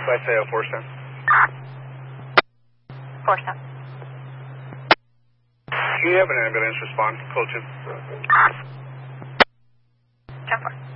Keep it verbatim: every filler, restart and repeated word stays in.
By Tail, four seven. four seven. Can you have an ambulance respond? Code two. ten four.